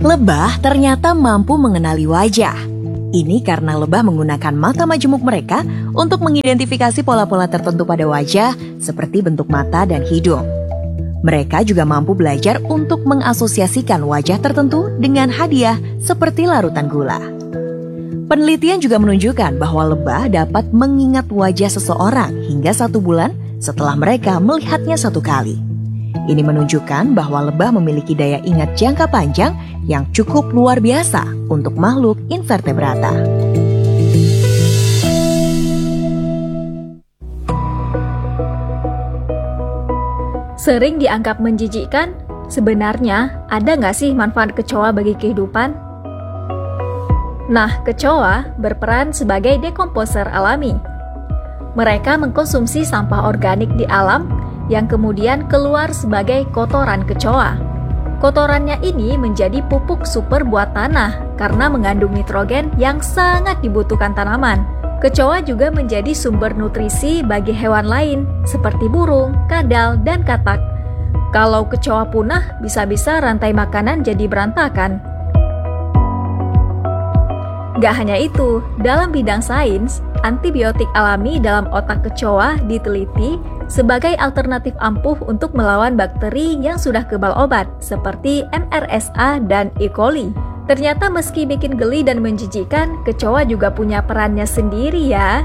Lebah ternyata mampu mengenali wajah. Ini karena lebah menggunakan mata majemuk mereka untuk mengidentifikasi pola-pola tertentu pada wajah seperti bentuk mata dan hidung. Mereka juga mampu belajar untuk mengasosiasikan wajah tertentu dengan hadiah seperti larutan gula. Penelitian juga menunjukkan bahwa lebah dapat mengingat wajah seseorang hingga 1 bulan setelah mereka melihatnya 1 kali. Ini menunjukkan bahwa lebah memiliki daya ingat jangka panjang yang cukup luar biasa untuk makhluk invertebrata. Sering dianggap menjijikkan, sebenarnya ada nggak sih manfaat kecoa bagi kehidupan? Nah, kecoa berperan sebagai dekomposer alami. Mereka mengkonsumsi sampah organik di alam yang kemudian keluar sebagai kotoran kecoa. Kotorannya ini menjadi pupuk super buat tanah karena mengandung nitrogen yang sangat dibutuhkan tanaman. Kecoa juga menjadi sumber nutrisi bagi hewan lain seperti burung, kadal, dan katak. Kalau kecoa punah, bisa-bisa rantai makanan jadi berantakan. Gak hanya itu, dalam bidang sains, antibiotik alami dalam otak kecoa diteliti sebagai alternatif ampuh untuk melawan bakteri yang sudah kebal obat, seperti MRSA dan E. coli. Ternyata meski bikin geli dan menjijikkan, kecoa juga punya perannya sendiri ya.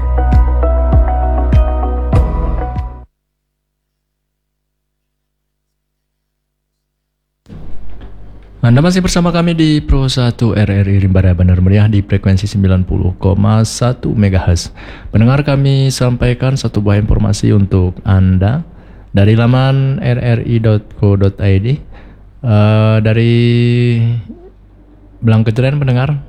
Anda masih bersama kami di Pro 1 RRI Rimba Benar Meriah di frekuensi 90,1 MHz. Pendengar, kami sampaikan satu buah informasi untuk Anda dari laman rri.co.id. Dari Belang Kejadian pendengar,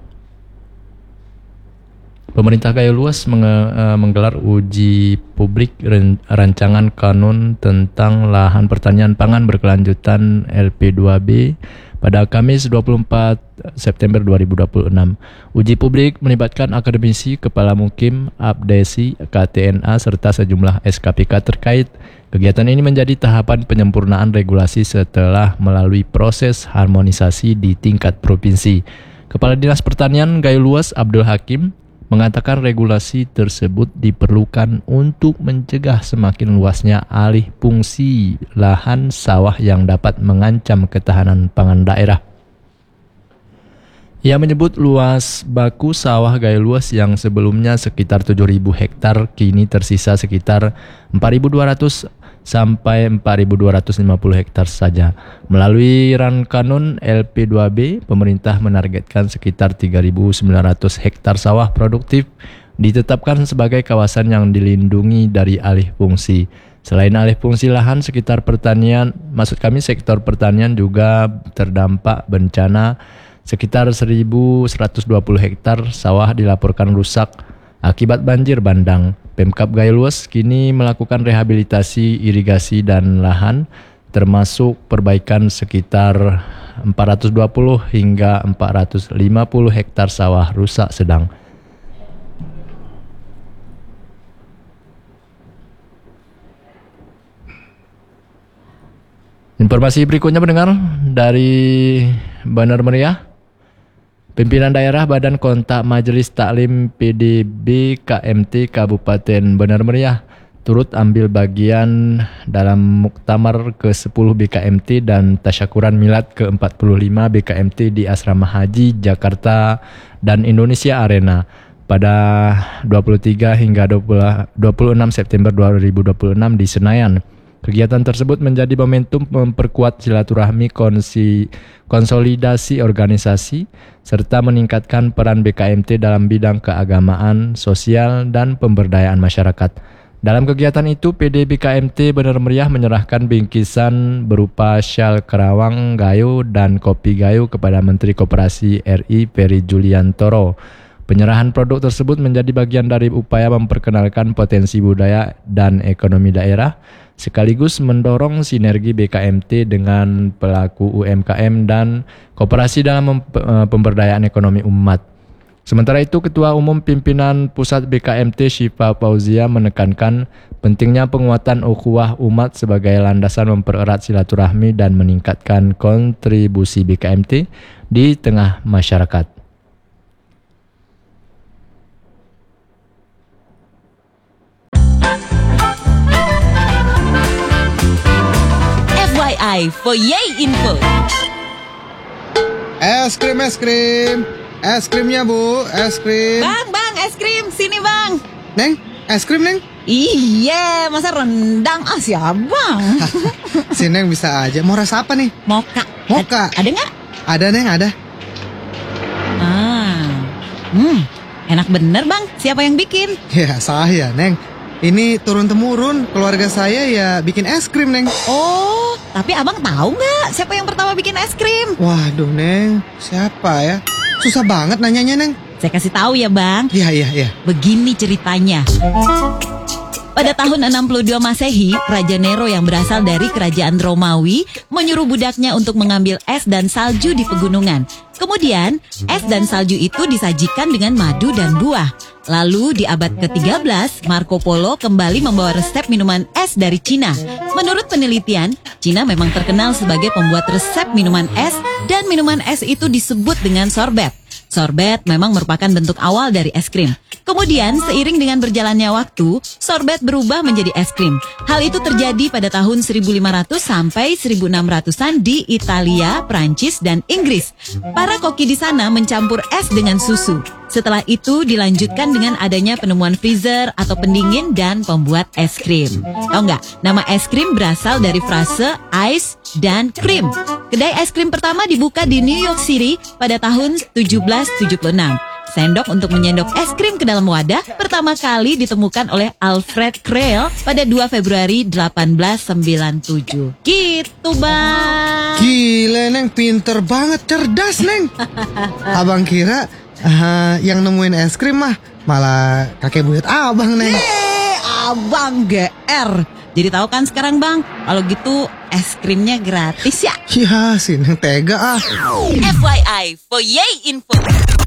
pemerintah Gayo Luas menggelar uji publik rancangan kanun tentang lahan pertanian pangan berkelanjutan LP2B pada Kamis 24 September 2026. Uji publik melibatkan akademisi, kepala mukim, abdesi, KTNA, serta sejumlah SKPK terkait. Kegiatan ini menjadi tahapan penyempurnaan regulasi setelah melalui proses harmonisasi di tingkat provinsi. Kepala Dinas Pertanian Gayo Luas, Abdul Hakim, mengatakan regulasi tersebut diperlukan untuk mencegah semakin luasnya alih fungsi lahan sawah yang dapat mengancam ketahanan pangan daerah. Ia menyebut luas baku sawah Gayo Luas yang sebelumnya sekitar 7.000 hektar kini tersisa sekitar 4.200 sampai 4.250 hektar saja. Melalui Rankanun LP2B, pemerintah menargetkan sekitar 3.900 hektar sawah produktif ditetapkan sebagai kawasan yang dilindungi dari alih fungsi. Selain alih fungsi lahan, sektor pertanian juga terdampak bencana. Sekitar 1.120 hektar sawah dilaporkan rusak akibat banjir bandang. Pemkab Gayo Luas kini melakukan rehabilitasi irigasi dan lahan, termasuk perbaikan sekitar 420 hingga 450 hektar sawah rusak sedang. Informasi berikutnya mendengar dari Benar Meriah. Pimpinan daerah Badan Kontak Majelis Taklim PDB KMT Kabupaten Benar Meriah turut ambil bagian dalam Muktamar ke-10 BKMT dan Tasyakuran Milad ke-45 BKMT di Asrama Haji Jakarta dan Indonesia Arena pada 23 hingga 26 September 2026 di Senayan. Kegiatan tersebut menjadi momentum memperkuat silaturahmi, konsolidasi organisasi, serta meningkatkan peran BKMT dalam bidang keagamaan, sosial, dan pemberdayaan masyarakat. Dalam kegiatan itu, PD BKMT Benar Meriah menyerahkan bingkisan berupa syal Kerawang Gayo dan kopi Gayo kepada Menteri Koperasi RI Ferry Juliantoro. Penyerahan produk tersebut menjadi bagian dari upaya memperkenalkan potensi budaya dan ekonomi daerah, sekaligus mendorong sinergi BKMT dengan pelaku UMKM dan koperasi dalam pemberdayaan ekonomi umat. Sementara itu, Ketua Umum Pimpinan Pusat BKMT Syifa Fauzia menekankan Pentingnya penguatan ukhuwah umat sebagai landasan mempererat silaturahmi dan meningkatkan kontribusi BKMT di tengah masyarakat. FYI for Yay Info. Es krimnya Bu, es krim. Bang, es krim, sini bang. Neng, es krim Neng. Iya, masa rendang bang. Si Neng bisa aja. Mau rasa apa nih? Moka. Moka. Ada nggak? Ada Neng, ada. Enak bener bang. Siapa yang bikin? Ya saya Neng. Ini turun-temurun, keluarga saya ya bikin es krim Neng. Oh, tapi abang tahu nggak siapa yang pertama bikin es krim? Waduh Neng, siapa ya? Susah banget nanyanya Neng. Saya kasih tahu ya bang. Iya. Begini ceritanya. Pada tahun 62 Masehi, Raja Nero yang berasal dari kerajaan Romawi menyuruh budaknya untuk mengambil es dan salju di pegunungan. Kemudian, es dan salju itu disajikan dengan madu dan buah. Lalu di abad ke-13, Marco Polo kembali membawa resep minuman es dari Cina. Menurut penelitian, Cina memang terkenal sebagai pembuat resep minuman es dan minuman es itu disebut dengan sorbet. Sorbet memang merupakan bentuk awal dari es krim. Kemudian, seiring dengan berjalannya waktu, sorbet berubah menjadi es krim. Hal itu terjadi pada tahun 1500 sampai 1600-an di Italia, Prancis, dan Inggris. Para koki di sana mencampur es dengan susu. Setelah itu dilanjutkan dengan adanya penemuan freezer atau pendingin dan pembuat es krim. Tahu nggak? Nama es krim berasal dari frase ice dan cream. Kedai es krim pertama dibuka di New York City pada tahun 1776. Sendok untuk menyendok es krim ke dalam wadah pertama kali ditemukan oleh Alfred Krell pada 2 Februari 1897. Gitu bang. Gila Neng, pinter banget, cerdas Neng. Abang kira yang nemuin es krim malah kakek buyut abang Neng. Abang GR. Jadi tahu kan sekarang bang, kalau gitu es krimnya gratis ya. Ya si Neng tega FYI for Yay Info.